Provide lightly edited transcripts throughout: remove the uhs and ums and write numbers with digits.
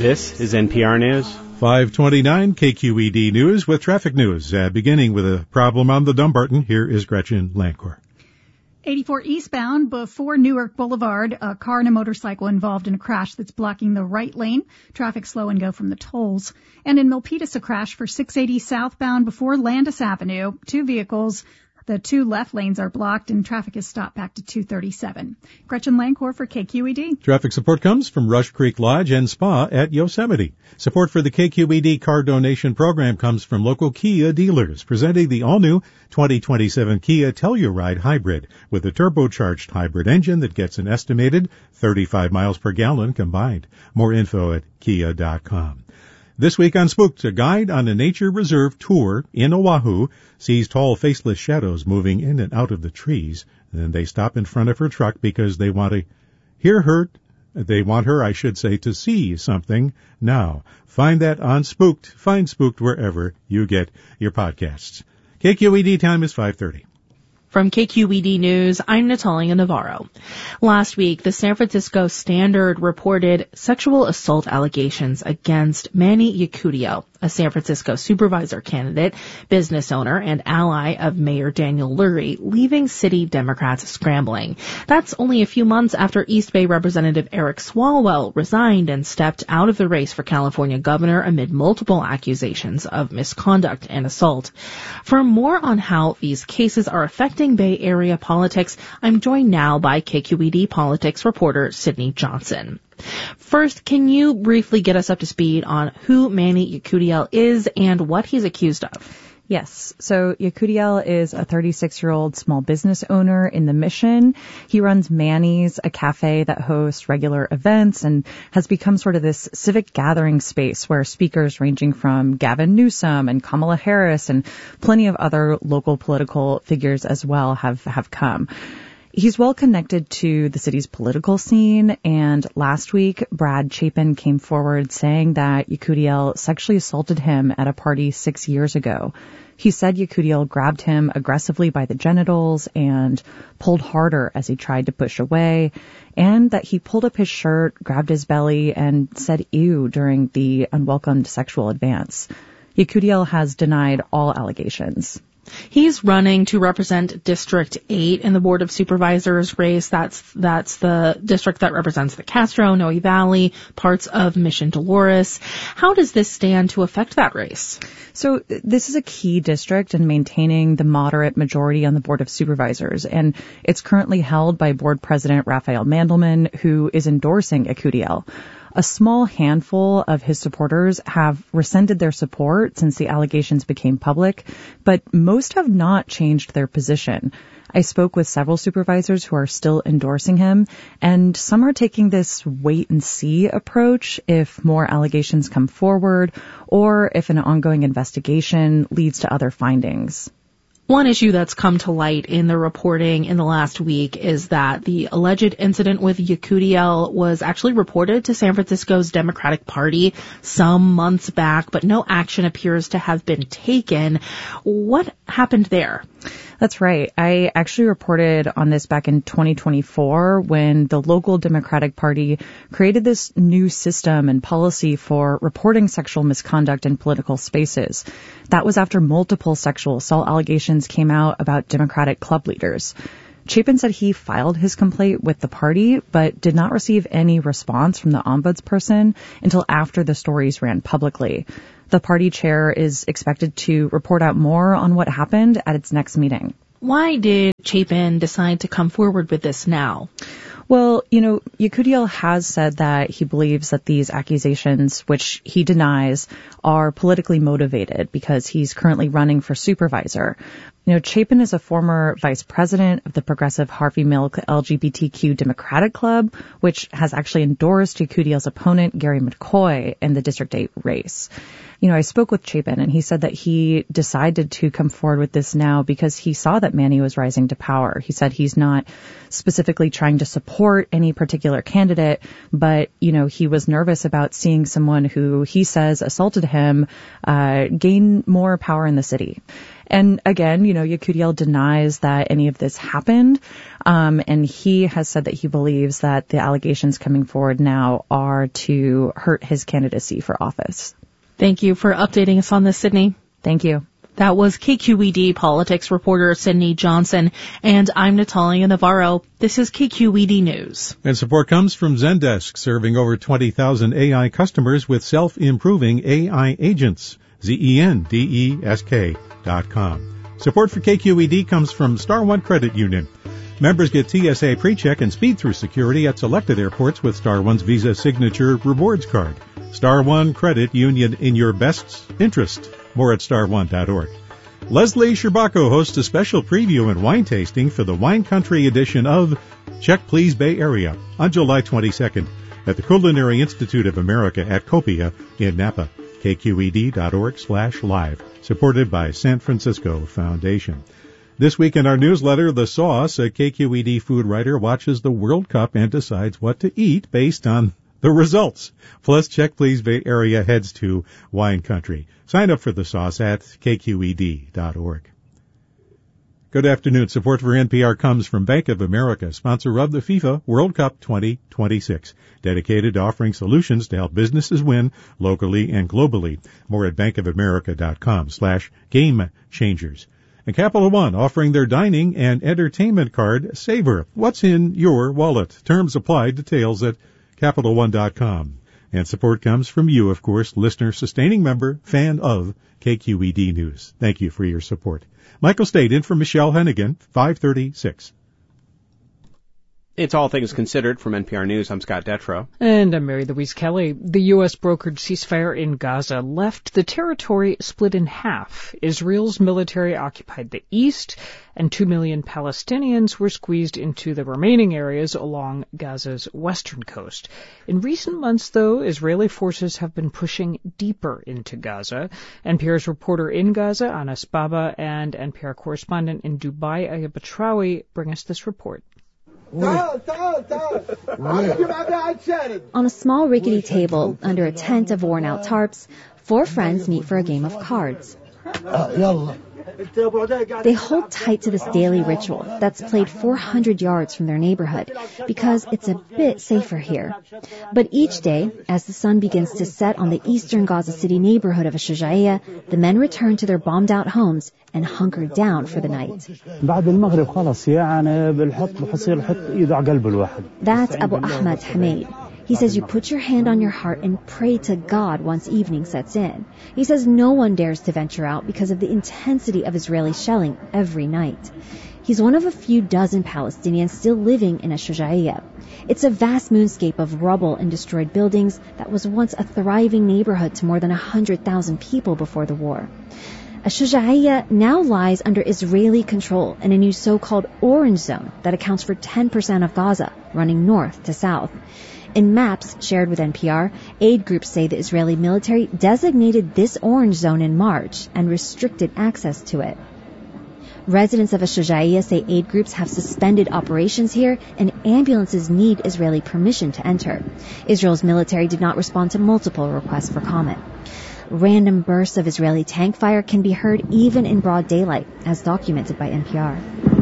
This is NPR News. 529 KQED News with traffic news. Beginning with a problem on the Dumbarton, here is Gretchen Lancor. 84 eastbound before Newark Boulevard, a car and a motorcycle involved in a crash that's blocking the right lane. Traffic slow and go from the tolls. And in Milpitas, a crash for 680 southbound before Landis Avenue. Two vehicles. The two left lanes are blocked and traffic is stopped back to 237. Gretchen Lancor for KQED. Traffic support comes from Rush Creek Lodge and Spa at Yosemite. Support for the KQED car donation program comes from local Kia dealers, presenting the all-new 2027 Kia Telluride Hybrid with a turbocharged hybrid engine that gets an estimated 35 miles per gallon combined. More info at kia.com. This week on Spooked, a guide on a nature reserve tour in Oahu sees tall faceless shadows moving in and out of the trees. Then they stop in front of her truck because they want to want her, to see something now. Find that on Spooked. Find Spooked wherever you get your podcasts. KQED time is 5:30. From KQED News, I'm Natalia Navarro. Last week, the San Francisco Standard reported sexual assault allegations against Manny Yacudio, a San Francisco supervisor candidate, business owner, and ally of Mayor Daniel Lurie, leaving city Democrats scrambling. That's only a few months after East Bay Representative Eric Swalwell resigned and stepped out of the race for California governor amid multiple accusations of misconduct and assault. For more on how these cases are affecting Bay Area politics, I'm joined now by KQED politics reporter Sydney Johnson. First, can you briefly get us up to speed on who Manny Yacudio is and what he's accused of? Yes. So Yacudio is a 36-year-old small business owner in the Mission. He runs Manny's, a cafe that hosts regular events and has become sort of this civic gathering space where speakers ranging from Gavin Newsom and Kamala Harris and plenty of other local political figures as well have come. He's well connected to the city's political scene, and last week, Brad Chapin came forward saying that Yacudio sexually assaulted him at a party 6 years ago. He said Yacudio grabbed him aggressively by the genitals and pulled harder as he tried to push away, and that he pulled up his shirt, grabbed his belly, and said ew during the unwelcomed sexual advance. Yacudio has denied all allegations. He's running to represent District 8 in the Board of Supervisors race. That's the district that represents the Castro, Noe Valley, parts of Mission Dolores. How does this stand to affect that race? So this is a key district in maintaining the moderate majority on the Board of Supervisors, and it's currently held by Board President Raphael Mandelman, who is endorsing Yacudio. A small handful of his supporters have rescinded their support since the allegations became public, but most have not changed their position. I spoke with several supervisors who are still endorsing him, and some are taking this wait-and-see approach if more allegations come forward or if an ongoing investigation leads to other findings. One issue that's come to light in the reporting in the last week is that the alleged incident with Yacudio was actually reported to San Francisco's Democratic Party some months back, but no action appears to have been taken. What happened there? That's right. I actually reported on this back in 2024 when the local Democratic Party created this new system and policy for reporting sexual misconduct in political spaces. That was after multiple sexual assault allegations came out about Democratic club leaders. Chapin said he filed his complaint with the party, but did not receive any response from the ombudsperson until after the stories ran publicly. The party chair is expected to report out more on what happened at its next meeting. Why did Chapin decide to come forward with this now? Well, Yacudio has said that he believes that these accusations, which he denies, are politically motivated because he's currently running for supervisor. Chapin is a former vice president of the progressive Harvey Milk LGBTQ Democratic Club, which has actually endorsed Yacudio's opponent, Gary McCoy, in the District 8 race. I spoke with Chapin, and he said that he decided to come forward with this now because he saw that Manny was rising to power. He said he's not specifically trying to support any particular candidate, but, he was nervous about seeing someone who he says assaulted him gain more power in the city. And again, Yekutiel denies that any of this happened. And he has said that he believes that the allegations coming forward now are to hurt his candidacy for office. Thank you for updating us on this, Sydney. Thank you. That was KQED politics reporter Sydney Johnson, and I'm Natalia Navarro. This is KQED News. And support comes from Zendesk, serving over 20,000 AI customers with self-improving AI agents. Zendesk.com. Support for KQED comes from Star One Credit Union. Members get TSA PreCheck and speed-through security at selected airports with Star One's Visa Signature Rewards Card. Star One Credit Union, in your best interest. More at starone.org. Leslie Sherbako hosts a special preview and wine tasting for the Wine Country edition of Check Please Bay Area on July 22nd at the Culinary Institute of America at Copia in Napa. KQED.org/live. Supported by San Francisco Foundation. This week in our newsletter, The Sauce, a KQED food writer watches the World Cup and decides what to eat based on the results. Plus, Check Please Bay Area heads to Wine Country. Sign up for The Sauce at kqed.org. Good afternoon. Support for NPR comes from Bank of America, sponsor of the FIFA World Cup 2026, dedicated to offering solutions to help businesses win locally and globally. More at bankofamerica.com/game changers. And Capital One offering their dining and entertainment card, Savor. What's in your wallet? Terms apply. Details at CapitalOne.com. And support comes from you, of course, listener, sustaining member, fan of KQED News. Thank you for your support. Michael State in for Michelle Hennigan, 536. It's All Things Considered from NPR News. I'm Scott Detrow. And I'm Mary Louise Kelly. The U.S. brokered ceasefire in Gaza left the territory split in half. Israel's military occupied the east, and 2 million Palestinians were squeezed into the remaining areas along Gaza's western coast. In recent months, though, Israeli forces have been pushing deeper into Gaza. NPR's reporter in Gaza, Anas Baba, and NPR correspondent in Dubai, Ayab Batrawi, bring us this report. On a small rickety table, under a tent of worn-out tarps, 4 friends meet for a game of cards. They hold tight to this daily ritual that's played 400 yards from their neighborhood because it's a bit safer here. But each day, as the sun begins to set on the eastern Gaza City neighborhood of Shujaiya, the men return to their bombed-out homes and hunker down for the night. That's Abu Ahmad Hamid. He says you put your hand on your heart and pray to God once evening sets in. He says no one dares to venture out because of the intensity of Israeli shelling every night. He's one of a few dozen Palestinians still living in Shujaiya. It's a vast moonscape of rubble and destroyed buildings that was once a thriving neighborhood to more than 100,000 people before the war. Shujaiya now lies under Israeli control in a new so-called orange zone that accounts for 10% of Gaza, running north to south. In maps shared with NPR, aid groups say the Israeli military designated this orange zone in March and restricted access to it. Residents of Shujaiya say aid groups have suspended operations here and ambulances need Israeli permission to enter. Israel's military did not respond to multiple requests for comment. Random bursts of Israeli tank fire can be heard even in broad daylight, as documented by NPR.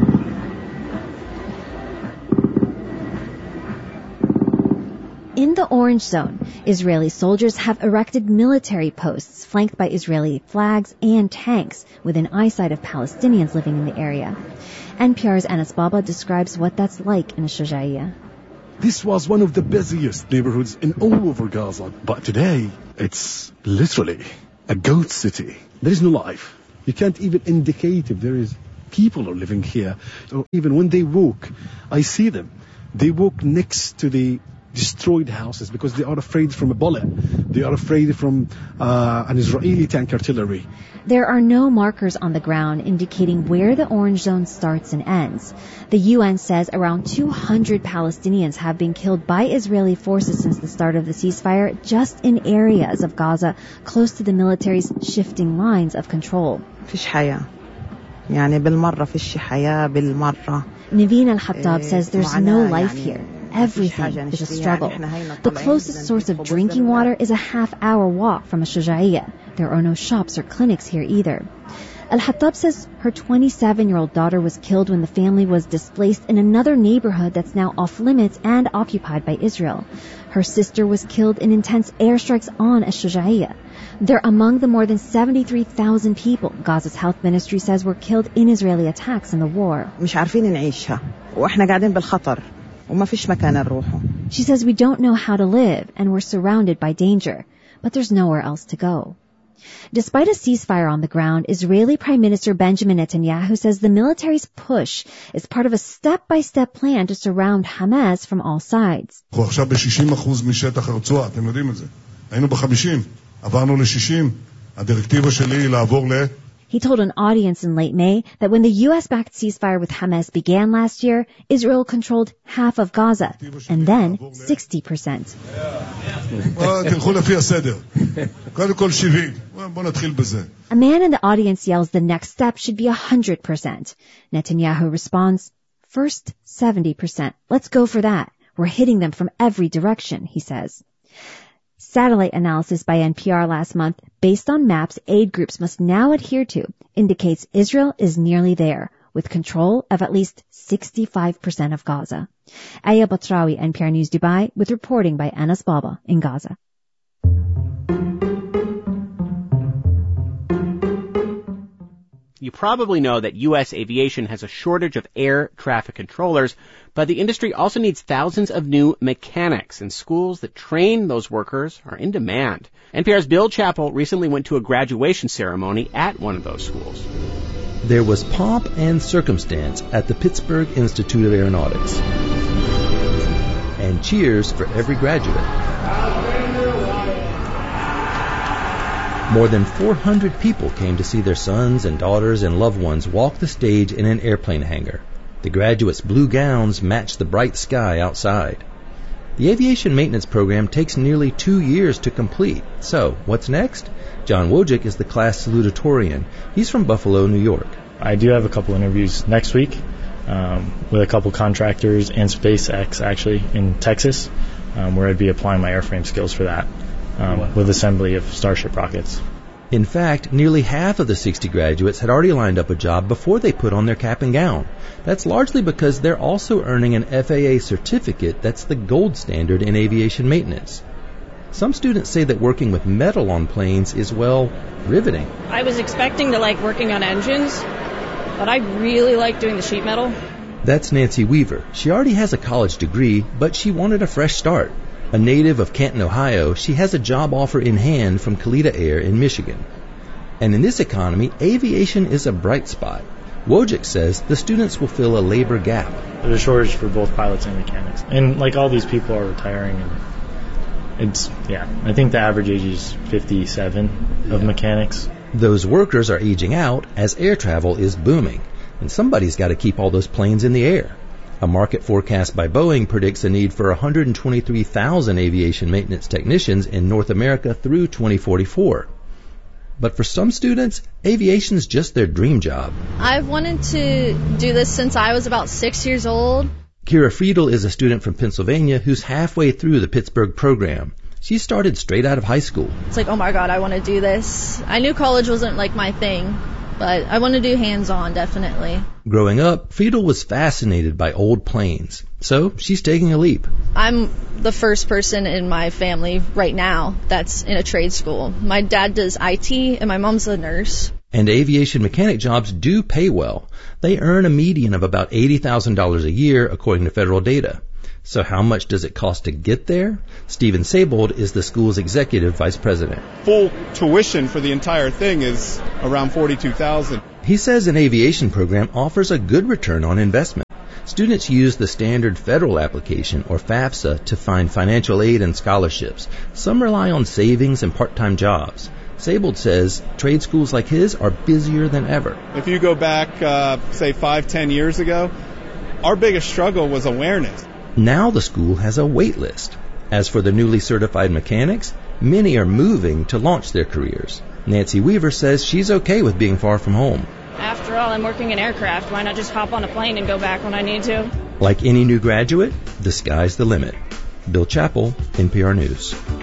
In the orange zone, Israeli soldiers have erected military posts flanked by Israeli flags and tanks within eyesight of Palestinians living in the area. NPR's Anas Baba describes what that's like in Shujaiya. This was one of the busiest neighborhoods in all over Gaza, but today it's literally a ghost city. There is no life. You can't even indicate if there is people are living here. Or even when they walk, I see them. They walk next to the destroyed houses because they are afraid from a bullet. They are afraid from an Israeli tank artillery. There are no markers on the ground indicating where the orange zone starts and ends. The UN says around 200 Palestinians have been killed by Israeli forces since the start of the ceasefire just in areas of Gaza close to the military's shifting lines of control. Naveen Al-Hattab says there's no life here. Everything is a struggle. The closest source of drinking water is a half-hour walk from Shujaiya. There are no shops or clinics here either. Al-Hattab says her 27-year-old daughter was killed when the family was displaced in another neighborhood that's now off limits and occupied by Israel. Her sister was killed in intense airstrikes on Ash-Shuja'iyya. They're among the more than 73,000 people Gaza's health ministry says were killed in Israeli attacks in the war. مش عارفين نعيشها وإحنا قاعدين بالخطر وما فيش مكان نروحه. She says we don't know how to live and we're surrounded by danger, but there's nowhere else to go. Despite a ceasefire on the ground, Israeli Prime Minister Benjamin Netanyahu says the military's push is part of a step-by-step plan to surround Hamas from all sides. עכשיו ב-60% משטח הרצועה, אתם יודעים את זה. היינו ב-50, עברנו ל-60. הדירקטיבה שלי היא לעבור ל... He told an audience in late May that when the U.S.-backed ceasefire with Hamas began last year, Israel controlled half of Gaza, and then 60%. תלכו לפי הסדר. קודם כל 70. בוא נתחיל בזה. A man in the audience yells the next step should be 100%. Netanyahu responds, first 70%. Let's go for that. We're hitting them from every direction, he says. Satellite analysis by NPR last month, based on maps aid groups must now adhere to, indicates Israel is nearly there, with control of at least 65% of Gaza. Aya Batrawi, NPR News Dubai, with reporting by Anas Baba in Gaza. You probably know that U.S. aviation has a shortage of air traffic controllers, but the industry also needs thousands of new mechanics, and schools that train those workers are in demand. NPR's Bill Chappell recently went to a graduation ceremony at one of those schools. There was pomp and circumstance at the Pittsburgh Institute of Aeronautics, and cheers for every graduate. More than 400 people came to see their sons and daughters and loved ones walk the stage in an airplane hangar. The graduates' blue gowns matched the bright sky outside. The aviation maintenance program takes nearly 2 years to complete. So, what's next? John Wojcik is the class salutatorian. He's from Buffalo, New York. I do have a couple interviews next week with a couple contractors and SpaceX, actually, in Texas, where I'd be applying my airframe skills for that. With assembly of Starship rockets. In fact, nearly half of the 60 graduates had already lined up a job before they put on their cap and gown. That's largely because they're also earning an FAA certificate that's the gold standard in aviation maintenance. Some students say that working with metal on planes is, well, riveting. I was expecting to like working on engines, but I really like doing the sheet metal. That's Nancy Weaver. She already has a college degree, but she wanted a fresh start. A native of Canton, Ohio, she has a job offer in hand from Kalita Air in Michigan. And in this economy, aviation is a bright spot. Wojcik says the students will fill a labor gap. There's a shortage for both pilots and mechanics. And like all these people are retiring, and I think the average age is 57 of mechanics. Those workers are aging out as air travel is booming, and somebody's got to keep all those planes in the air. A market forecast by Boeing predicts a need for 123,000 aviation maintenance technicians in North America through 2044. But for some students, aviation's just their dream job. I've wanted to do this since I was about 6 years old. Kira Friedel is a student from Pennsylvania who's halfway through the Pittsburgh program. She started straight out of high school. It's like, oh my God, I want to do this. I knew college wasn't like my thing, but I want to do hands-on, definitely. Growing up, Friedel was fascinated by old planes, so she's taking a leap. I'm the first person in my family right now that's in a trade school. My dad does IT, and my mom's a nurse. And aviation mechanic jobs do pay well. They earn a median of about $80,000 a year, according to federal data. So how much does it cost to get there? Stephen Sabold is the school's executive vice president. Full tuition for the entire thing is around $42,000. He says an aviation program offers a good return on investment. Students use the standard federal application, or FAFSA, to find financial aid and scholarships. Some rely on savings and part-time jobs. Sabold says trade schools like his are busier than ever. If you go back, say, 5-10 years ago, our biggest struggle was awareness. Now the school has a wait list. As for the newly certified mechanics, many are moving to launch their careers. Nancy Weaver says she's okay with being far from home. After all, I'm working in aircraft. Why not just hop on a plane and go back when I need to? Like any new graduate, the sky's the limit. Bill Chappell, NPR News.